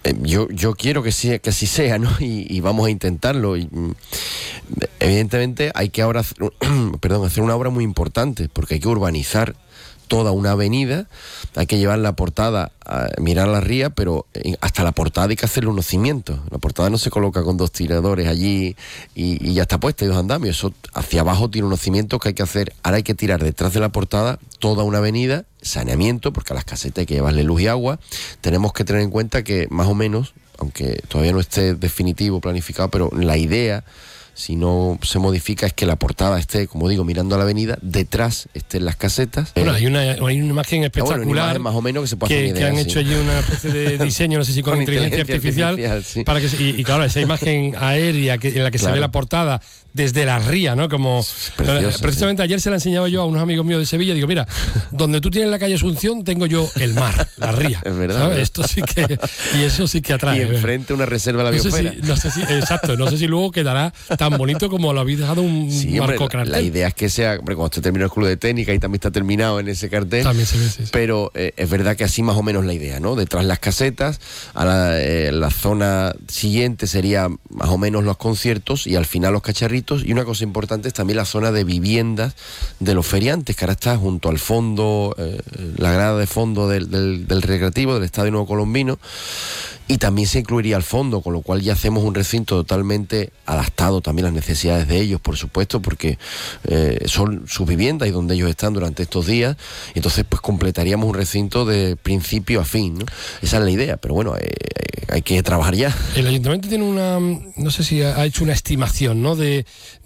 Yo quiero que así sea, ¿no? Y vamos a intentarlo. Evidentemente hay que ahora hacer una obra muy importante, porque hay que urbanizar toda una avenida, hay que llevar la portada a mirar la ría, pero hasta la portada hay que hacerle unos cimientos. La portada no se coloca con 2 tiradores allí y ya está puesta y 2 andamios. Eso hacia abajo tiene unos cimientos que hay que hacer. Ahora hay que tirar detrás de la portada toda una avenida, saneamiento, porque a las casetas hay que llevarle luz y agua. Tenemos que tener en cuenta que más o menos, aunque todavía no esté definitivo, planificado, pero la idea, si no se modifica, es que la portada esté, como digo, mirando a la avenida, detrás estén las casetas. Bueno, hay una imagen espectacular, una imagen más o menos que se puede hacer una idea, que han hecho allí una especie de diseño, no sé si con inteligencia artificial, sí. Para que y claro, esa imagen aérea en la que se ve la portada desde la ría, ¿no? Como precisamente ayer se la enseñaba yo a unos amigos míos de Sevilla. Digo, mira, donde tú tienes la calle Asunción tengo yo el mar, la ría. Es verdad, ¿sabes? Esto sí que, y eso sí que atrae. Y enfrente una reserva de la biosfera. Exacto, no sé si luego quedará tan bonito como lo habéis dejado un marco cartel. La idea es que sea, cuando esté terminado el club de técnica y también está terminado en ese cartel. También se ve, sí. Pero es verdad que así más o menos la idea, ¿no? Detrás las casetas, a la zona siguiente sería más o menos los conciertos y al final los cacharritos. Y una cosa importante es también la zona de viviendas de los feriantes, que ahora está junto al fondo, la grada de fondo del recreativo, del Estadio Nuevo Colombino, y también se incluiría al fondo, con lo cual ya hacemos un recinto totalmente adaptado también a las necesidades de ellos, por supuesto, porque son sus viviendas y donde ellos están durante estos días. Entonces pues completaríamos un recinto de principio a fin, ¿no? Esa es la idea, pero bueno, hay que trabajar ya. El ayuntamiento tiene no sé si ha hecho una estimación, ¿no? de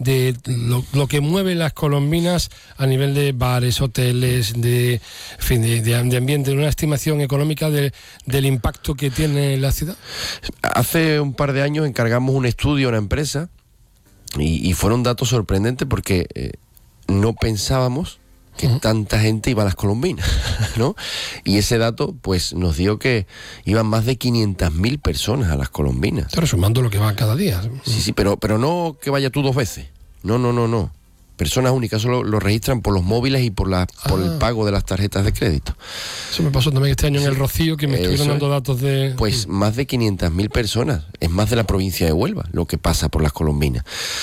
lo que mueve las colombinas a nivel de bares, hoteles, de ambiente, una estimación económica del impacto que tiene la ciudad. Hace un par de años encargamos un estudio a una empresa y fueron datos sorprendentes, porque no pensábamos que tanta gente iba a las colombinas, ¿no? Y ese dato pues nos dio que iban más de 500.000 personas a las colombinas. Pero sumando lo que van cada día. Sí, pero no que vaya tú 2 veces. No. Personas únicas, solo lo registran por los móviles y por el pago de las tarjetas de crédito. Eso me pasó también este año en el Rocío, que me estuvieron dando datos de... Pues más de 500.000 personas, es más de la provincia de Huelva lo que pasa por las colombinas.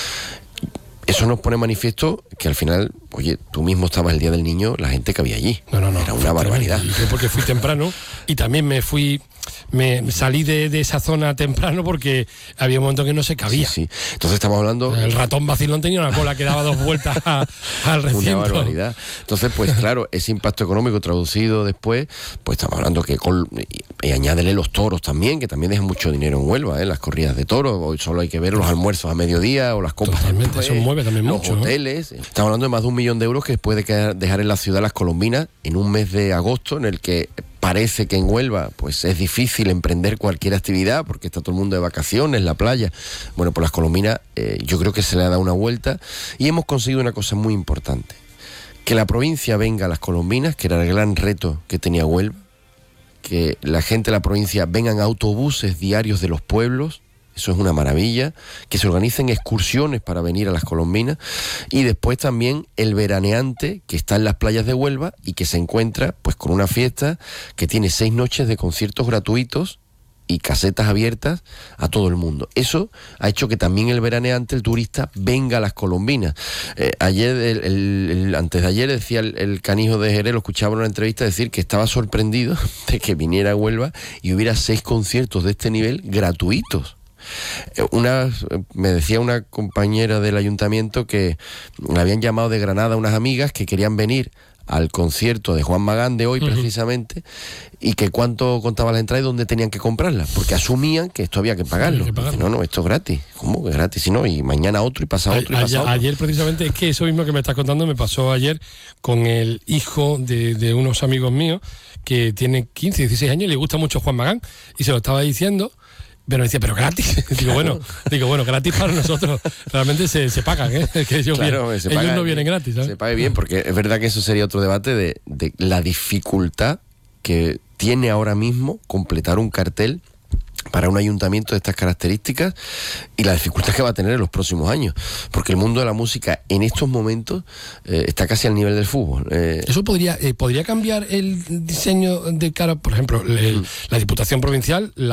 Eso nos pone manifiesto que al final, oye, tú mismo estabas el Día del Niño, la gente que había allí. No. Era una barbaridad. Y yo porque fui temprano y también me salí de esa zona temprano porque había un momento que no se cabía. Sí. Entonces estamos hablando... El ratón vacilón tenía una cola que daba 2 vueltas al recinto. Una barbaridad. Entonces, pues claro, ese impacto económico traducido después, pues estamos hablando que y añádele los toros también, que también dejan mucho dinero en Huelva, las corridas de toros. Hoy solo hay que ver los almuerzos a mediodía o las copas. Totalmente, eso mueve también los mucho, hoteles. ¿No? Estamos hablando de más de 1 millón de euros que puede dejar en la ciudad las colombinas en un mes de agosto, en el que parece que en Huelva pues es difícil emprender cualquier actividad porque está todo el mundo de vacaciones, la playa. Bueno, pues las colombinas yo creo que se le ha dado una vuelta y hemos conseguido una cosa muy importante: que la provincia venga a las colombinas, que era el gran reto que tenía Huelva, que la gente de la provincia vengan autobuses diarios de los pueblos. Eso es una maravilla, que se organicen excursiones para venir a las colombinas, y después también el veraneante que está en las playas de Huelva y que se encuentra pues con una fiesta que tiene 6 noches de conciertos gratuitos y casetas abiertas a todo el mundo. Eso ha hecho que también el veraneante, el turista, venga a las colombinas. Ayer, antes de ayer, decía el canijo de Jerez, lo escuchaba en una entrevista decir que estaba sorprendido de que viniera a Huelva y hubiera 6 conciertos de este nivel gratuitos. Me decía una compañera del ayuntamiento que le habían llamado de Granada unas amigas que querían venir al concierto de Juan Magán de hoy precisamente, y que cuánto contaba la entrada y dónde tenían que comprarla, porque asumían que esto había que pagarlo. Dice, no, esto es gratis. ¿Cómo que es gratis? Si no, y mañana otro y pasado otro y pasado otro. Ayer precisamente, es que eso mismo que me estás contando me pasó ayer con el hijo de unos amigos míos que tiene 15, 16 años y le gusta mucho Juan Magán, y se lo estaba diciendo. Pero me decía, pero gratis. Digo, bueno, gratis para nosotros. Realmente se pagan, ¿eh? Que ellos no vienen gratis, ¿sabes? Se pague bien, porque es verdad que eso sería otro debate de la dificultad que tiene ahora mismo completar un cartel para un ayuntamiento de estas características, y la dificultad que va a tener en los próximos años, porque el mundo de la música en estos momentos está casi al nivel del fútbol. Eso podría cambiar el diseño de cara, por ejemplo, la Diputación Provincial